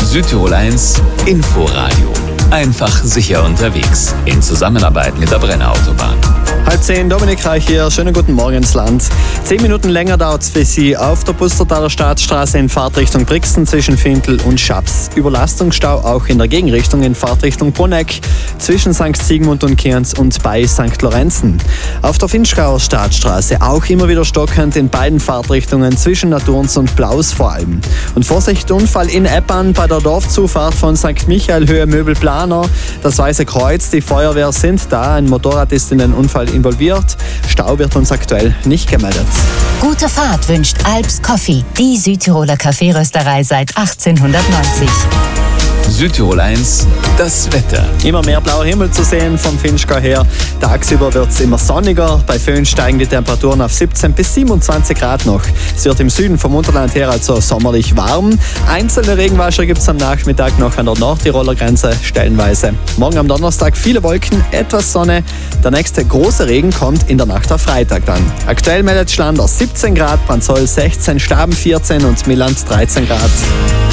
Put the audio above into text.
Südtirol 1 Inforadio. Einfach sicher unterwegs. In Zusammenarbeit mit der Brenner Autobahn. 9:30, Dominik Reich hier. Schönen guten Morgen ins Land. 10 Minuten länger dauert es für Sie auf der Pustertaler Staatsstraße in Fahrtrichtung Brixen zwischen Fintel und Schaps. Überlastungsstau auch in der Gegenrichtung in Fahrtrichtung Bonneck zwischen St. Sigmund und Kienz und bei St. Lorenzen. Auf der Finchgauer Staatsstraße auch immer wieder stockend in beiden Fahrtrichtungen zwischen Naturns und Blaus vor allem. Und Vorsicht, Unfall in Eppan bei der Dorfzufahrt von St. Michael Höhe Möbelplaner. Das Weiße Kreuz, die Feuerwehr sind da. Ein Motorrad ist in den Unfall involviert. Stau wird uns aktuell nicht gemeldet. Gute Fahrt wünscht Alps Coffee, die Südtiroler Kaffeerösterei seit 1890. Südtirol 1, das Wetter. Immer mehr blauer Himmel zu sehen vom Finchgau her. Tagsüber wird es immer sonniger. Bei Föhn steigen die Temperaturen auf 17 bis 27 Grad noch. Es wird im Süden vom Unterland her also sommerlich warm. Einzelne Regenwascher gibt es am Nachmittag noch an der Nordtiroler Grenze stellenweise. Morgen am Donnerstag viele Wolken, etwas Sonne. Der nächste große Regen kommt in der Nacht auf Freitag dann. Aktuell meldet Schlanders 17 Grad, Panzoll 16, Staben 14 und Milland 13 Grad.